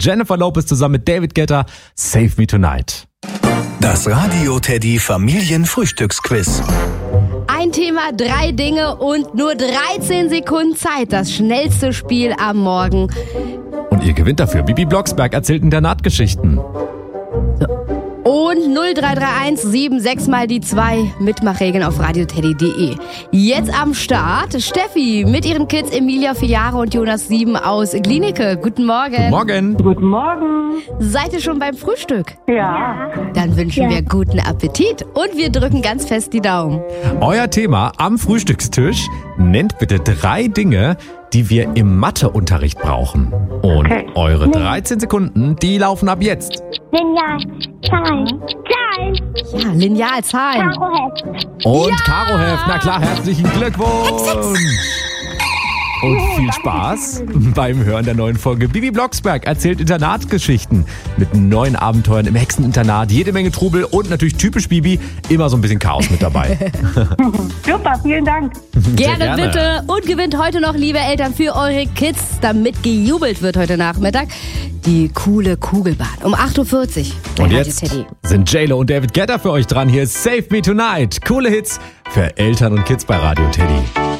Jennifer Lopez zusammen mit David Guetta, Save Me Tonight. Das Radio Teddy Familienfrühstücksquiz. Ein Thema, 3 Dinge und nur 13 Sekunden Zeit. Das schnellste Spiel am Morgen. Und ihr gewinnt dafür. Bibi Blocksberg erzählt Internatgeschichten. Und 0331 76 mal die 2. Mitmachregeln auf radioteddy.de. Jetzt am Start Steffi mit ihren Kids Emilia 4 Jahre und Jonas 7 aus Glienicke. Guten Morgen. Guten Morgen. Guten Morgen. Seid ihr schon beim Frühstück? Ja. Dann wünschen wir guten Appetit und wir drücken ganz fest die Daumen. Euer Thema am Frühstückstisch. Nennt bitte 3 Dinge, die wir im Matheunterricht brauchen. Und eure 13 Sekunden, die laufen ab jetzt. Lineal, Zahlen, Ja, Lineal, Zahlen. Karoheft. Und Karoheft, na klar, herzlichen Glückwunsch. Und viel Spaß beim Hören der neuen Folge. Bibi Blocksberg erzählt Internatsgeschichten mit neuen Abenteuern im Hexeninternat, jede Menge Trubel und natürlich typisch Bibi, immer so ein bisschen Chaos mit dabei. Super, vielen Dank. Gerne, bitte. Und gewinnt heute noch, liebe Eltern, für eure Kids, damit gejubelt wird heute Nachmittag, die coole Kugelbahn um 8.40 Uhr. Und jetzt sind J-Lo und David Guetta für euch dran. Hier ist Save Me Tonight. Coole Hits für Eltern und Kids bei Radio Teddy.